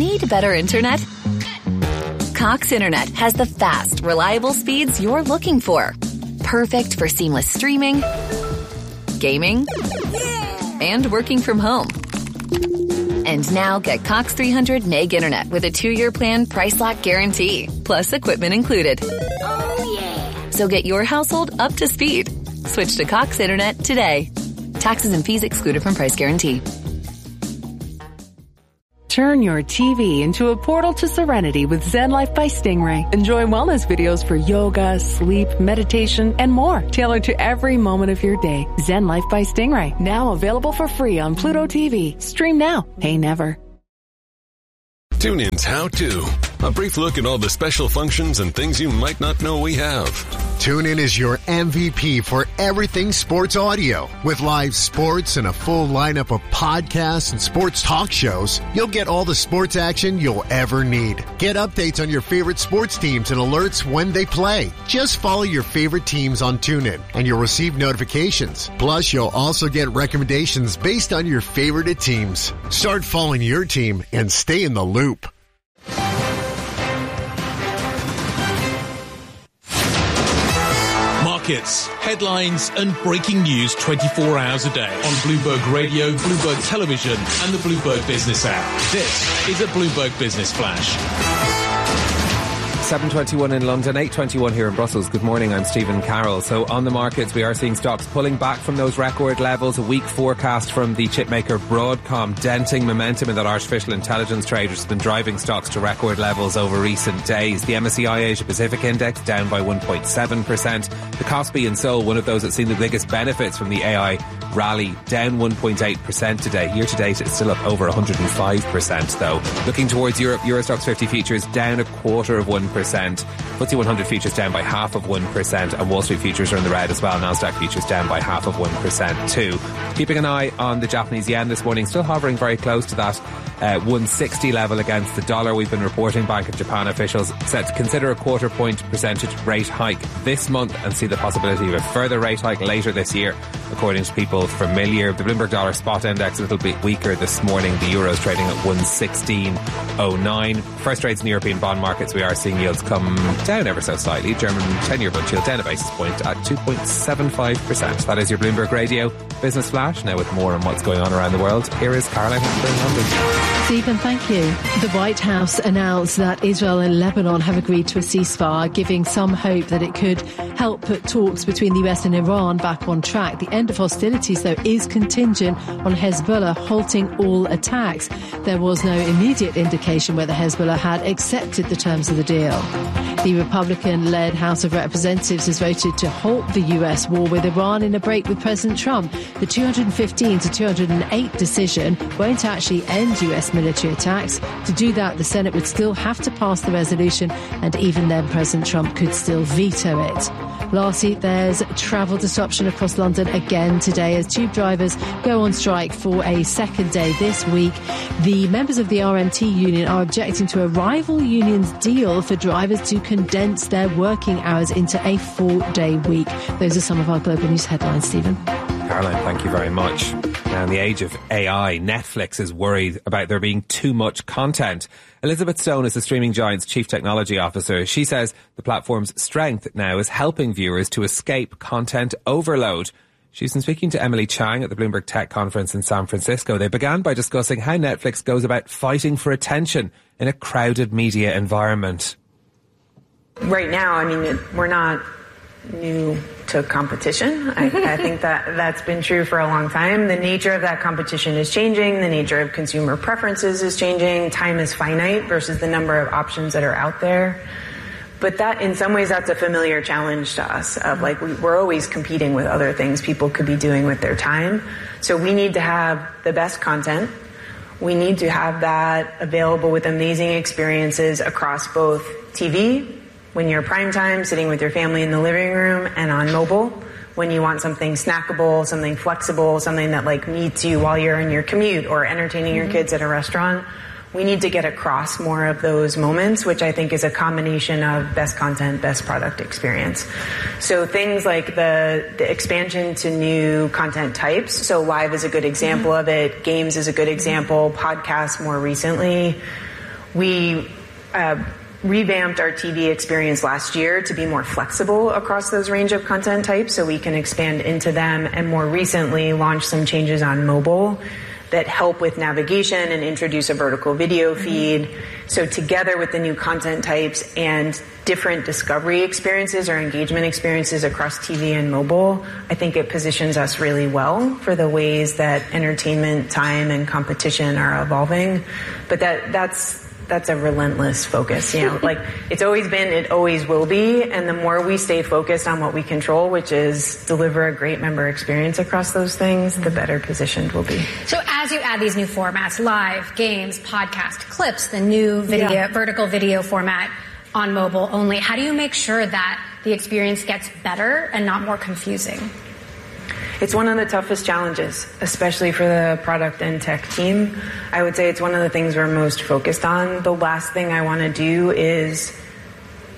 Need better internet? Cox Internet has the fast, reliable speeds you're looking for. Perfect for seamless streaming, gaming, and working from home. And now get Cox 300 meg internet with a 2-year plan price lock guarantee, plus equipment included. Oh, yeah. So get your household up to speed. Switch to Cox Internet today. Taxes and fees excluded from price guarantee. Turn your TV into a portal to serenity with Zen Life by Stingray. Enjoy wellness videos for yoga, sleep, meditation, and more, tailored to every moment of your day. Zen Life by Stingray, now available for free on Pluto TV. Stream now, pay never. TuneIn's How To. A brief look at all the special functions and things you might not know we have. TuneIn is your MVP for everything sports audio. With live sports and a full lineup of podcasts and sports talk shows, you'll get all the sports action you'll ever need. Get updates on your favorite sports teams and alerts when they play. Just follow your favorite teams on TuneIn and you'll receive notifications. Plus, you'll also get recommendations based on your favorite teams. Start following your team and stay in the loop. Markets, headlines and breaking news 24 hours a day on Bloomberg Radio, Bloomberg Television and the Bloomberg Business app. This is a Bloomberg Business Flash. 7:21 in London, 8:21 here in Brussels. Good morning, I'm Stephen Carroll. So on the markets, we are seeing stocks pulling back from those record levels. A weak forecast from the chipmaker Broadcom denting momentum in that artificial intelligence trade, which has been driving stocks to record levels over recent days. The MSCI Asia Pacific Index down by 1.7%. The Kospi in Seoul, one of those that's seen the biggest benefits from the AI rally, down 1.8% today. Year to date, it's still up over 105% though. Looking towards Europe, Euro Stoxx 50 futures down 0.25%. FTSE 100 futures down by 0.5%, and Wall Street futures are in the red as well. Nasdaq futures down by 0.5% too. Keeping an eye on the Japanese yen this morning, still hovering very close to that 160 level against the dollar. We've been reporting Bank of Japan officials set to consider a 0.25% percentage rate hike this month and see the possibility of a further rate hike later this year, according to people familiar. The Bloomberg Dollar Spot Index a little bit weaker this morning. The Euro's trading at 116.09. First trades in the European bond markets, we are seeing yields come down ever so slightly. German 10-year bond yield down a basis point at 2.75%. That is your Bloomberg Radio Business Flash. Now with more on what's going on around the world, here is Caroline Hepburn in London. Stephen, thank you. The White House announced that Israel and Lebanon have agreed to a ceasefire, giving some hope that it could help put talks between the US and Iran back on track. The end of hostilities, though, is contingent on Hezbollah halting all attacks. There was no immediate indication whether Hezbollah had accepted the terms of the deal. The Republican-led House of Representatives has voted to halt the US war with Iran in a break with President Trump. The 215 to 208 decision won't actually end US military attacks. To do that, the Senate would still have to pass the resolution, and even then President Trump could still veto it. Lastly, there's travel disruption across London again today as tube drivers go on strike for a second day this week. The members of the RMT union are objecting to a rival union's deal for drivers to condense their working hours into a 4-day week. Those are some of our global news headlines, Stephen. Caroline, thank you very much. Now, in the age of AI, Netflix is worried about there being too much content. Elizabeth Stone is the streaming giant's chief technology officer. She says the platform's strength now is helping viewers to escape content overload. She's been speaking to Emily Chang at the Bloomberg Tech Conference in San Francisco. They began by discussing how Netflix goes about fighting for attention in a crowded media environment. Right now, I mean, we're not new to competition. I think that's been true for a long time. The nature of that competition is changing. The nature of consumer preferences is changing. Time is finite versus the number of options that are out there. But that, in some ways, that's a familiar challenge to us of like, we're always competing with other things people could be doing with their time. So we need to have the best content. We need to have that available with amazing experiences across both TV, when you're prime time, sitting with your family in the living room, and on mobile, when you want something snackable, something flexible, something that like meets you while you're in your commute or entertaining your kids at a restaurant. We need to get across more of those moments, which I think is a combination of best content, best product experience. So things like the expansion to new content types. So live is a good example of it. Games is a good example. Podcasts more recently. We revamped our TV experience last year to be more flexible across those range of content types so we can expand into them, and more recently launched some changes on mobile that help with navigation and introduce a vertical video feed. So together with the new content types and different discovery experiences or engagement experiences across TV and mobile, I think it positions us really well for the ways that entertainment, time, and competition are evolving. But that's a relentless focus, like it's always been, it always will be. And the more we stay focused on what we control, which is deliver a great member experience across those things, the better positioned we'll be. So as you add these new formats, live, games, podcast, clips, the new video, vertical video format on mobile only, how do you make sure that the experience gets better and not more confusing? It's one of the toughest challenges, especially for the product and tech team. I would say it's one of the things we're most focused on. The last thing I want to do is